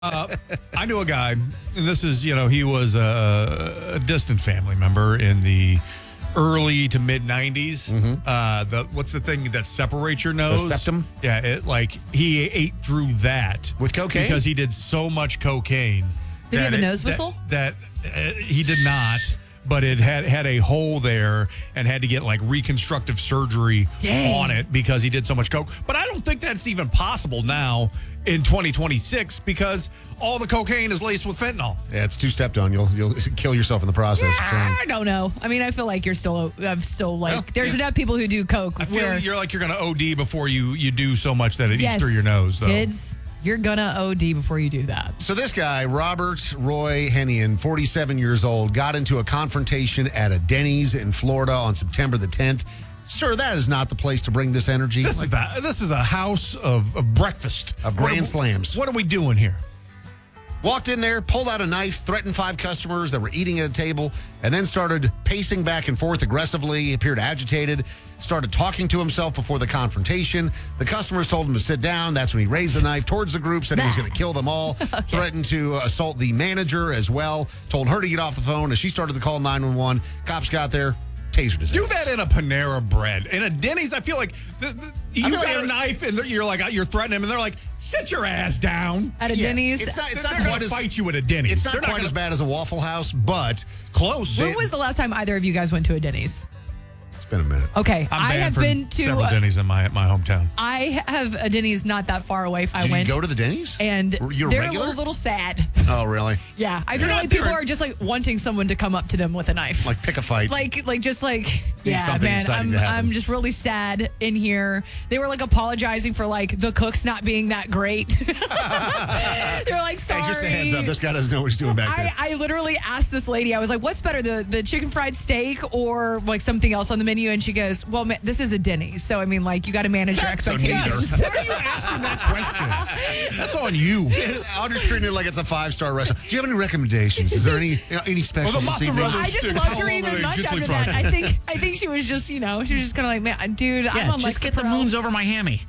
I knew a guy, and this is, he was a distant family member in the early to mid 90s. What's the thing that separates your nose? The septum? Yeah, he ate through that. With cocaine? Because he did so much cocaine. Did he have a nose whistle? That he did not. But it had a hole there and had to get reconstructive surgery on it because he did so much coke. But I don't think that's even possible now in 2026 because all the cocaine is laced with fentanyl. Yeah, it's two-step done. You'll kill yourself in the process. I don't know. I mean, I feel like there's enough people who do coke. I feel you're going to OD before you do so much that it eats through your nose, though. Kids, you're going to OD before you do that. So this guy, Robert Roy Hennian, 47 years old, got into a confrontation at a Denny's in Florida on September the 10th. Sir, that is not the place to bring this energy. This is a house of breakfast. Of grand slams. What are we doing here? Walked in there, pulled out a knife, threatened 5 customers that were eating at a table, and then started pacing back and forth aggressively. He appeared agitated, started talking to himself before the confrontation. The customers told him to sit down. That's when he raised the knife towards the group, said he was going to kill them all, threatened to assault the manager as well, told her to get off the phone. As she started to call 911, cops got there. Tasered his Do ass. that in a Panera Bread. In a Denny's, I feel like you got a knife and you're threatening him, and they're like, "Sit your ass down." At a Denny's, It's not They're going to fight you at a Denny's. It's not quite as bad as a Waffle House, but close. When was the last time either of you guys went to a Denny's? It's been a minute. Okay, I have from been to several Denny's in my hometown. I have a Denny's not that far away. Did you go to the Denny's? And You're they're regular? a little sad. Oh, really? Yeah, I You're feel not like people there- are just wanting someone to come up to them with a knife. Like pick a fight. Yeah, something man, exciting to happen. I'm just really sad in here. They were apologizing for the cooks not being that great. They were like, sorry. Hey, just a heads up. This guy doesn't know what he's doing back there. I literally asked this lady, I was like, what's better, the chicken fried steak or something else on the menu? And she goes, well, this is a Denny's. So, I mean, you got to manage your expectations. Why are you asking that question? That's on you. I'm just treating it like it's a 5-star restaurant. Do you have any recommendations? Is there any specials this evening? mozzarella I just sticks, loved how her long even are they much gently after that. fried? I think she was just, she was just kind of like, man, dude, I'm on just get the moons over my hammy.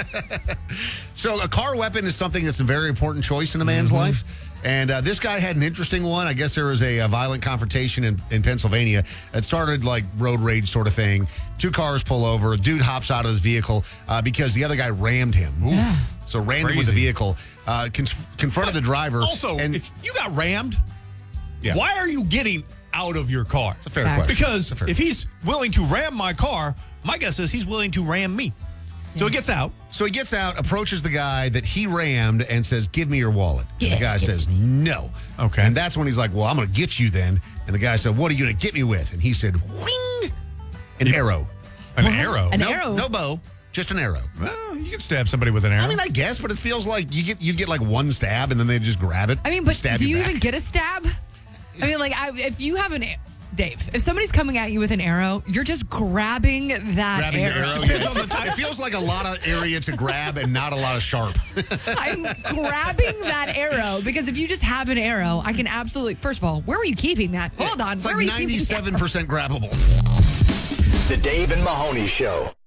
So a car weapon is something that's a very important choice in a man's life. And this guy had an interesting one. I guess there was a violent confrontation in Pennsylvania. It started like road rage sort of thing. 2 cars pull over. A dude hops out of his vehicle because the other guy rammed him. So rammed him with the vehicle. Confronted the driver. Also, if you got rammed, Yeah. why are you getting out of your car? It's a fair question. Because It's a fair if he's willing to ram my car, my guess is he's willing to ram me. So he gets out. So he gets out, approaches the guy that he rammed, and says, "Give me your wallet." And Yeah. the guy says, "No." Okay. And that's when he's like, "Well, I'm going to get you then." And the guy said, "What are you going to get me with?" And he said, "Wing, an arrow." An arrow. An no, arrow? No bow, just an arrow. Well, you can stab somebody with an arrow. I mean, I guess, but it feels like you get like one stab, and then they just grab it. I mean, and but stab do you back. even get a stab? I mean, if you have Dave, if somebody's coming at you with an arrow, you're just grabbing that Grabbing the arrow? Depends Yeah. on the type. It feels like a lot of area to grab and not a lot of sharp. I'm grabbing that arrow because if you just have an arrow, I can absolutely. First of all, where were you keeping that? Hold on, It's where like were you keeping that? 97% grabbable. The Dave and Mahoney Show.